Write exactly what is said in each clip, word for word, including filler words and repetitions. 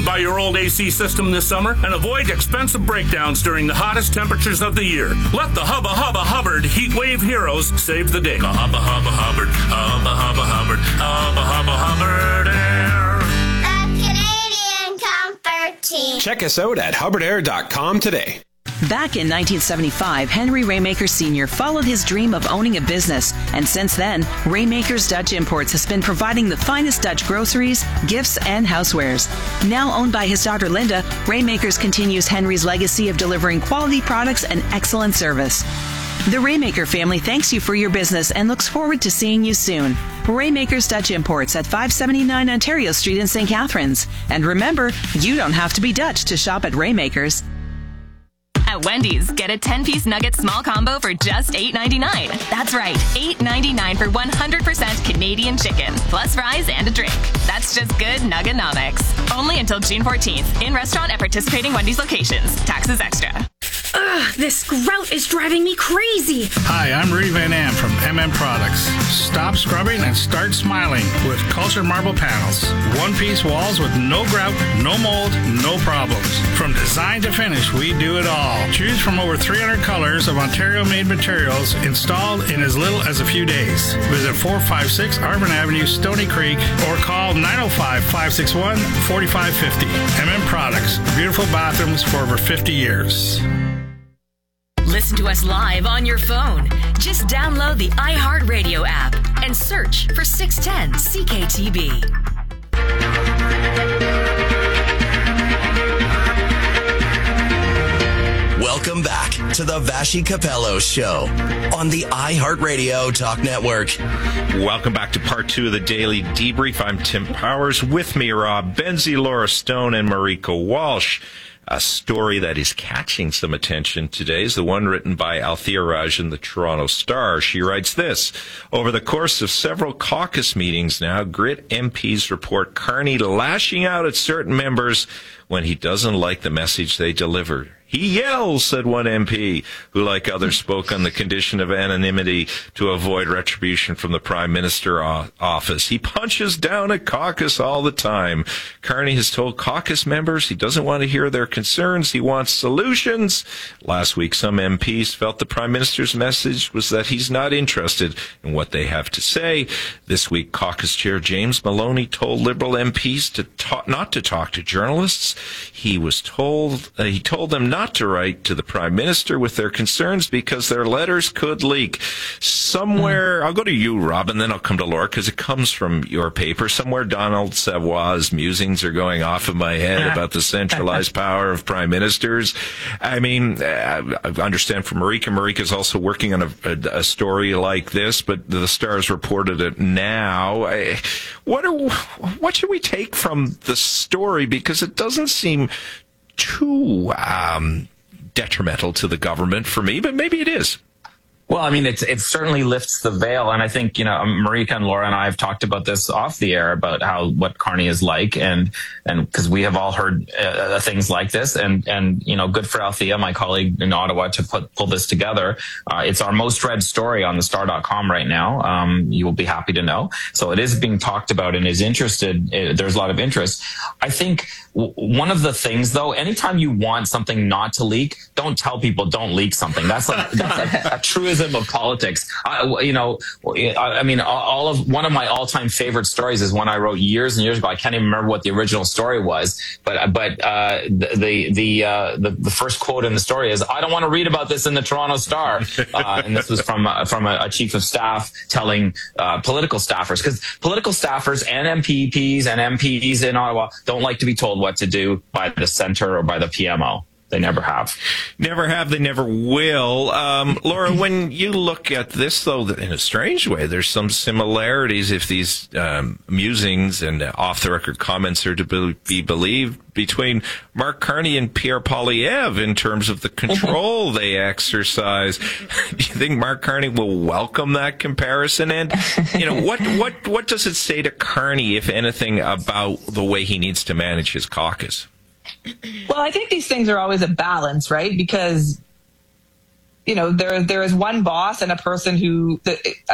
by your old A C system this summer and avoid expensive breakdowns during the hottest temperatures of the year. Let the Hubba Hubba Hubbard Heat Wave Heroes save the day. Hubba Hubba Hubbard, Hubba Hubba Hubbard, Hubba Hubba Hubbard Air. The Canadian Comfort Team. Check us out at hubbard air dot com today. Back in nineteen seventy-five, Henry Raymaker Senior followed his dream of owning a business, and since then, Raymaker's Dutch Imports has been providing the finest Dutch groceries, gifts, and housewares. Now owned by his daughter Linda, Raymakers continues Henry's legacy of delivering quality products and excellent service. The Raymaker family thanks you for your business and looks forward to seeing you soon. Raymaker's Dutch Imports at five seventy-nine Ontario Street in Saint Catharines. And remember, you don't have to be Dutch to shop at Raymaker's. At Wendy's, get a ten-piece nugget small combo for just eight ninety-nine. That's right, eight ninety-nine for one hundred percent Canadian chicken, plus fries and a drink. That's just good Nuggenomics. Only until June fourteenth. In restaurant at participating Wendy's locations. Taxes extra. Ugh, this grout is driving me crazy. Hi, I'm Rudy Van Am from M M Products. Stop scrubbing and start smiling with Cultured Marble Panels. One-piece walls with no grout, no mold, no problems. From design to finish, we do it all. Choose from over three hundred colors of Ontario-made materials installed in as little as a few days. Visit four five six Arvin Avenue, Stony Creek, or call nine oh five, five six one, four five five oh. M M Products. Beautiful bathrooms for over fifty years. Listen to us live on your phone. Just download the iHeartRadio app and search for six ten C K T B. Welcome back to the Vassy Capello Show on the iHeartRadio Talk Network. Welcome back to part two of the Daily Debrief. I'm Tim Powers. With me, Rob Benzie, Laura Stone, and Marika Walsh. A story that is catching some attention today is the one written by Althea Raj in the Toronto Star. She writes this: over the course of several caucus meetings now, Grit M Ps report Carney lashing out at certain members when he doesn't like the message they deliver. He yells, said one M P, who, like others, spoke on the condition of anonymity to avoid retribution from the Prime Minister office. He punches down at caucus all the time. Carney has told caucus members he doesn't want to hear their concerns. He wants solutions. Last week, some M Ps felt the Prime Minister's message was that he's not interested in what they have to say. This week, caucus chair James Maloney told Liberal M Ps to talk, not to talk to journalists. He was told, uh, he told them not to write to the Prime Minister with their concerns because their letters could leak. Somewhere, I'll go to you, Rob, and then I'll come to Laura because it comes from your paper. Somewhere Donald Savoy's musings are going off in my head about the centralized power of prime ministers. I mean, I understand from Marika. Marika's also working on a, a, a story like this, but the Star's reported it now. I, what are, what should we take from the story? Because it doesn't seem too um, detrimental to the government for me, but maybe it is. Well, I mean, it's, it certainly lifts the veil. And I think, you know, Marika and Laura and I have talked about this off the air about how, what Carney is like. And, and cause we have all heard uh, things like this and, and, you know, good for Althea, my colleague in Ottawa, to put, pull this together. Uh, it's our most read story on the star dot com right now. Um, you will be happy to know. So it is being talked about and is interested. Uh, there's a lot of interest. I think w- one of the things though, anytime you want something not to leak, don't tell people don't leak something. That's like, that's a, a truism of politics. I, you know, I mean, all of one of my all-time favorite stories is one I wrote years and years ago. I can't even remember what the original story was, but but uh, the the, uh, the the first quote in the story is, "I don't want to read about this in the Toronto Star," uh, and this was from uh, from a, a chief of staff telling uh, political staffers, because political staffers and M P Ps and M Ps in Ottawa don't like to be told what to do by the centre or by the P M O. They never have. Never have. They never will. Um, Laura, when you look at this, though, in a strange way, there's some similarities, if these um, musings and off-the-record comments are to be believed, between Mark Carney and Pierre Poilievre in terms of the control they exercise. Do you think Mark Carney will welcome that comparison? And, you know, what, what, what does it say to Carney, if anything, about the way he needs to manage his caucus? Well, I think these things are always a balance, right? Because, you know, there there is one boss and a person who, I think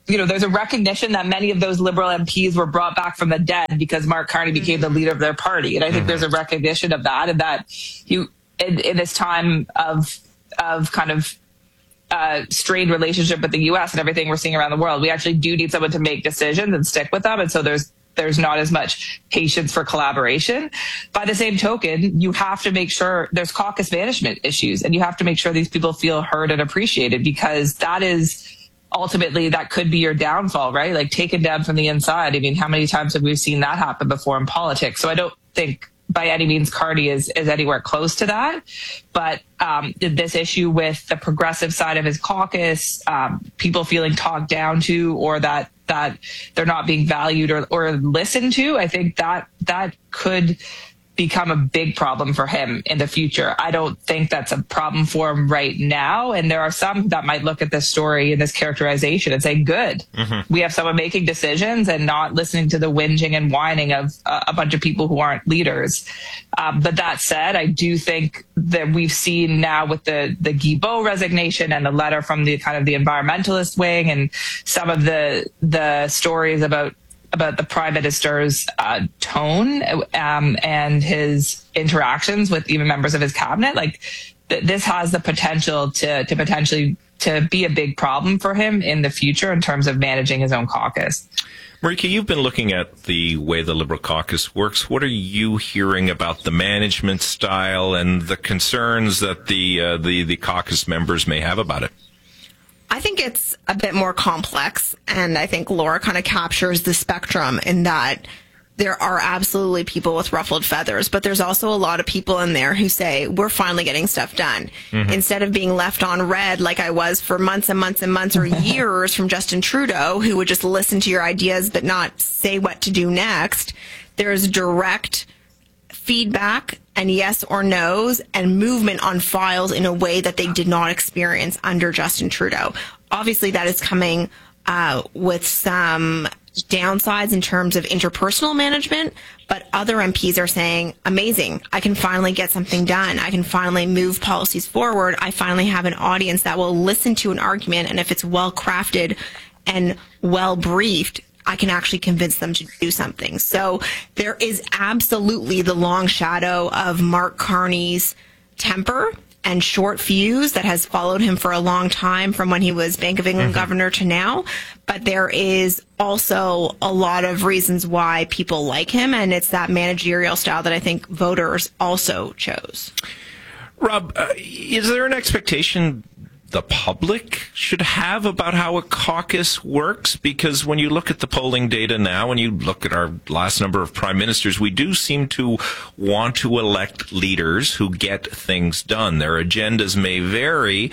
you know, there's a recognition that many of those Liberal M Ps were brought back from the dead because Mark Carney became the leader of their party. And I think mm-hmm. there's a recognition of that, and that you, in, in this time of, of kind of, uh, strained relationship with the U S and everything we're seeing around the world, we actually do need someone to make decisions and stick with them. And so there's, there's not as much patience for collaboration. By the same token, you have to make sure there's caucus management issues, and you have to make sure these people feel heard and appreciated, because that is ultimately, that could be your downfall, right? Like taken down from the inside. I mean, how many times have we seen that happen before in politics? So I don't think by any means Carney is, is anywhere close to that. But um, this issue with the progressive side of his caucus, um, people feeling talked down to, or that that they're not being valued or, or listened to, I think that that could become a big problem for him in the future. I don't think that's a problem for him right now. And there are some that might look at this story and this characterization and say, good, mm-hmm. we have someone making decisions and not listening to the whinging and whining of uh, a bunch of people who aren't leaders. Um, but that said, I do think that we've seen now with the, the Guilbeault resignation and the letter from the kind of the environmentalist wing and some of the, the stories about about the Prime Minister's uh, tone um, and his interactions with even members of his cabinet. Like th- this has the potential to to potentially to be a big problem for him in the future in terms of managing his own caucus. Marika, you've been looking at the way the Liberal caucus works. What are you hearing about the management style and the concerns that the uh, the, the caucus members may have about it? I think it's a bit more complex, and I think Laura kind of captures the spectrum in that there are absolutely people with ruffled feathers, but there's also a lot of people in there who say, we're finally getting stuff done. Mm-hmm. Instead of being left on red like I was for months and months and months or years from Justin Trudeau, who would just listen to your ideas but not say what to do next, there's direct feedback and yes or no's and movement on files in a way that they did not experience under Justin Trudeau. Obviously, that is coming uh, with some downsides in terms of interpersonal management, but other M Ps are saying, amazing, I can finally get something done. I can finally move policies forward. I finally have an audience that will listen to an argument, and if it's well crafted and well briefed, I can actually convince them to do something. So there is absolutely the long shadow of Mark Carney's temper and short fuse that has followed him for a long time from when he was Bank of England mm-hmm. governor to now. But there is also a lot of reasons why people like him, and it's that managerial style that I think voters also chose. Rob, uh, is there an expectation the public should have about how a caucus works? Because when you look at the polling data now, and you look at our last number of prime ministers, we do seem to want to elect leaders who get things done. Their agendas may vary.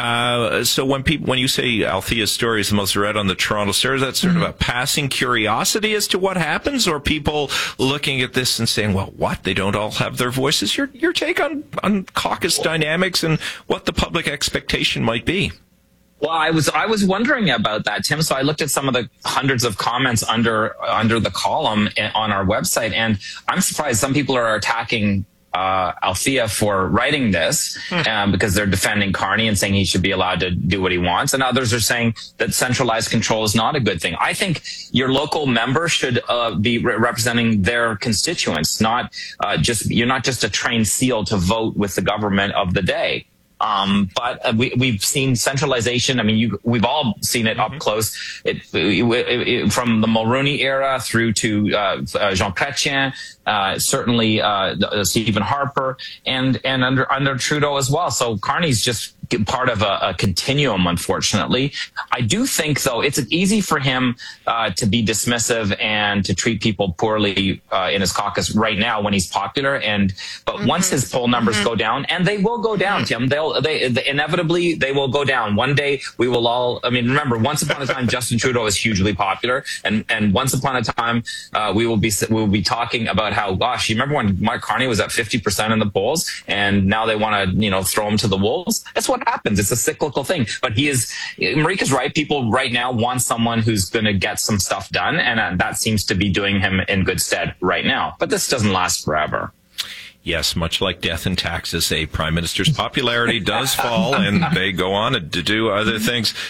Uh, so when people, when you say Althea's story is the most read on the Toronto Star, is that sort mm-hmm. of a passing curiosity as to what happens, or people looking at this and saying, well, what? They don't all have their voices? Your, your take on, on caucus dynamics and what the public expectation might be. Well, I was I was wondering about that, Tim. So I looked at some of the hundreds of comments under under the column on our website, and I'm surprised some people are attacking uh, Althea for writing this um, because they're defending Carney and saying he should be allowed to do what he wants, and others are saying that centralized control is not a good thing. I think your local member should uh, be re- representing their constituents, not uh, just you're not just a trained seal to vote with the government of the day. Um, but uh, we, we've seen centralization. I mean, you, we've all seen it mm-hmm. up close. It, it, it, it, from the Mulroney era through to uh, uh, Jean Chrétien, uh, certainly uh, Stephen Harper, and and under under Trudeau as well. So Carney's just part of a, a continuum, unfortunately. I do think, though, it's easy for him uh, to be dismissive and to treat people poorly uh, in his caucus right now when he's popular. And but mm-hmm. once his poll numbers mm-hmm. go down, and they will go down, Tim, they'll they, they inevitably they will go down. One day we will all. I mean, remember, once upon a time, Justin Trudeau was hugely popular, and and once upon a time uh, we will be we will be talking about how, gosh, you remember when Mark Carney was at fifty percent in the polls, and now they want to you know throw him to the wolves. That's what happens. It's a cyclical thing. But he is, Marika's right. People right now want someone who's going to get some stuff done, and uh, that seems to be doing him in good stead right now. But this doesn't last forever. Yes, much like death and taxes, a prime minister's popularity does fall, and they go on to do other things.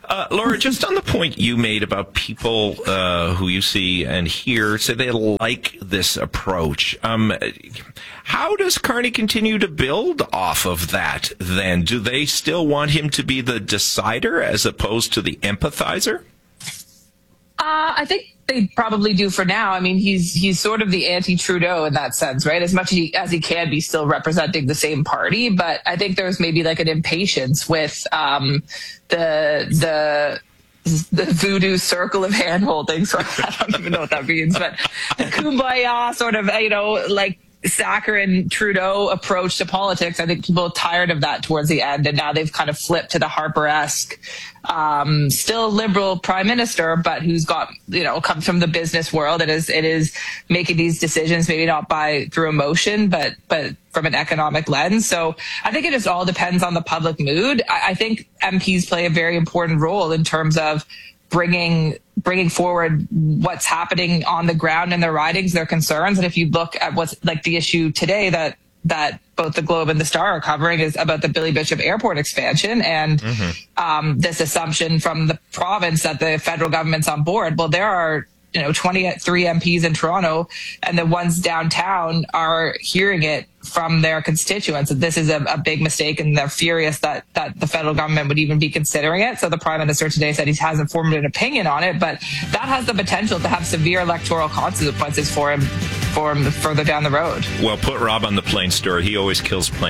Uh, Laura, just on the point you made about people uh, who you see and hear say they like this approach, um, how does Carney continue to build off of that then? Do they still want him to be the decider as opposed to the empathizer? Uh, I think they probably do for now. I mean, he's he's sort of the anti-Trudeau in that sense, right? As much as he, as he can be still representing the same party. But I think there's maybe like an impatience with um, the the the voodoo circle of hand-holding. So I don't even know what that means. But the kumbaya sort of, you know, like saccharine Trudeau approach to politics. I think people are tired of that towards the end. And now they've kind of flipped to the Harper-esque, um, still liberal prime minister, but who's got, you know, comes from the business world. It is, it is making these decisions, maybe not by through emotion, but, but from an economic lens. So I think it just all depends on the public mood. I, I think M Ps play a very important role in terms of bringing bringing forward what's happening on the ground in their ridings, their concerns. And if you look at what's like the issue today that that both the Globe and the Star are covering is about the Billy Bishop Airport expansion and mm-hmm. um, this assumption from the province that the federal government's on board. Well, there are, you know, twenty-three M Ps in Toronto, and the ones downtown are hearing it from their constituents. This is a, a big mistake, and they're furious that that the federal government would even be considering it. So the Prime Minister today said he hasn't formed an opinion on it, but that has the potential to have severe electoral consequences for him, for him further down the road. Well, put Rob on the plane story. He always kills planes.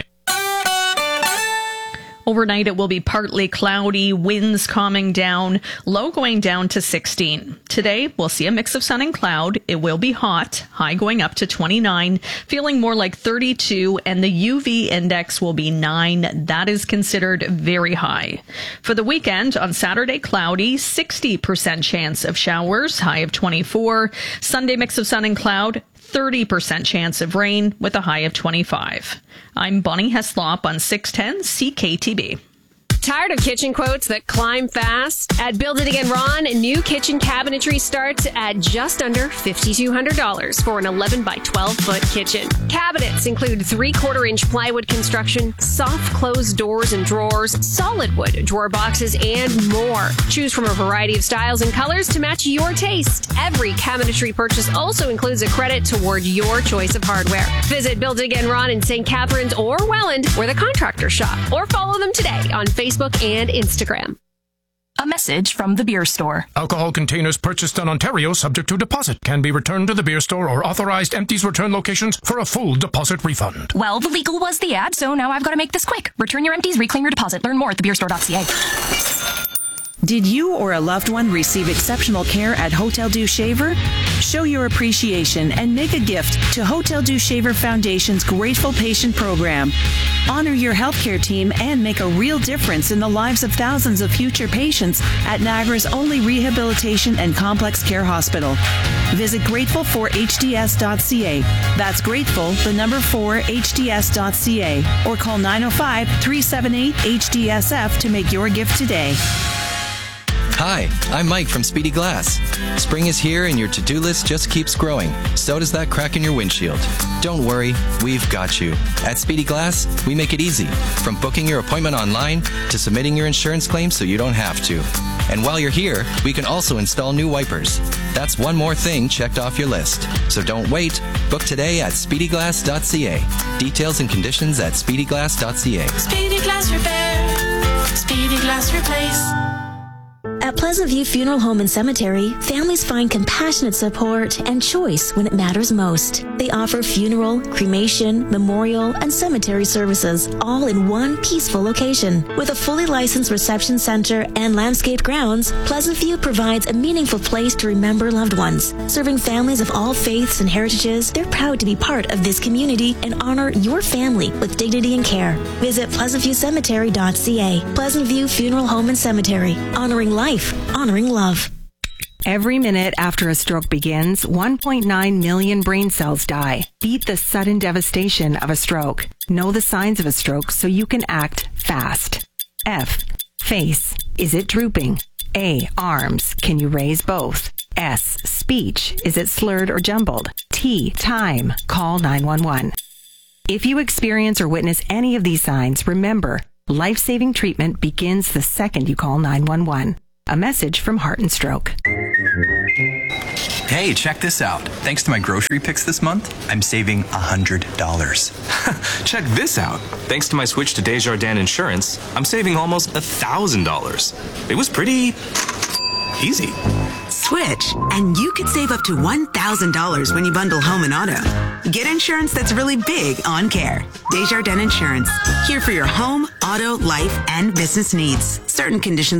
Overnight, it will be partly cloudy, winds calming down, low going down to sixteen. Today, we'll see a mix of sun and cloud. It will be hot, high going up to twenty-nine, feeling more like thirty-two, and the U V index will be nine. That is considered very high. For the weekend, on Saturday, cloudy, sixty percent chance of showers, high of twenty-four. Sunday, mix of sun and cloud, thirty percent chance of rain with a high of twenty-five. I'm Bonnie Heslop on six ten C K T B. Tired of kitchen quotes that climb fast? At Build It Again Ron, new kitchen cabinetry starts at just under five thousand two hundred dollars for an eleven by twelve foot kitchen. Cabinets include three-quarter inch plywood construction, soft closed doors and drawers, solid wood drawer boxes, and more. Choose from a variety of styles and colors to match your taste. Every cabinetry purchase also includes a credit toward your choice of hardware. Visit Build It Again Ron in Saint Catharines or Welland, where the contractors shop, or follow them today on Facebook and Instagram. A message from the beer store. Alcohol containers purchased in Ontario subject to deposit can be returned to the beer store or authorized empties return locations for a full deposit refund. Well, the legal was the ad, so now I've got to make this quick. Return your empties, reclaim your deposit. Learn more at the beer store dot c a. Did you or a loved one receive exceptional care at Hotel du Shaver? Show your appreciation and make a gift to Hotel du Shaver Foundation's Grateful Patient Program. Honor your healthcare team and make a real difference in the lives of thousands of future patients at Niagara's only rehabilitation and complex care hospital. Visit grateful for h d s dot c a. That's grateful, the number four, h d s dot c a. Or call nine oh five, three seven eight, H D S F to make your gift today. Hi, I'm Mike from Speedy Glass. Spring is here and your to-do list just keeps growing. So does that crack in your windshield. Don't worry, we've got you. At Speedy Glass, we make it easy. From booking your appointment online to submitting your insurance claim so you don't have to. And while you're here, we can also install new wipers. That's one more thing checked off your list. So don't wait. Book today at speedy glass dot c a. Details and conditions at speedy glass dot c a. Speedy Glass Repair. Speedy Glass Replace. At Pleasant View Funeral Home and Cemetery, families find compassionate support and choice when it matters most. They offer funeral, cremation, memorial, and cemetery services, all in one peaceful location. With a fully licensed reception center and landscaped grounds, Pleasant View provides a meaningful place to remember loved ones. Serving families of all faiths and heritages, they're proud to be part of this community and honor your family with dignity and care. Visit pleasant view cemetery dot c a. Pleasant View Funeral Home and Cemetery, honoring life. Honoring love. Every minute after a stroke begins, one point nine million brain cells die. Beat the sudden devastation of a stroke. Know the signs of a stroke so you can act fast. F. Face. Is it drooping? A. Arms. Can you raise both? S. Speech. Is it slurred or jumbled? T. Time. Call nine one one. If you experience or witness any of these signs, remember, life-saving treatment begins the second you call nine one one. A message from Heart and Stroke. Hey, check this out. Thanks to my grocery picks this month, I'm saving one hundred dollars. Check this out. Thanks to my switch to Desjardins Insurance, I'm saving almost one thousand dollars. It was pretty easy. Switch, and you could save up to one thousand dollars when you bundle home and auto. Get insurance that's really big on care. Desjardins Insurance, here for your home, auto, life, and business needs. Certain conditions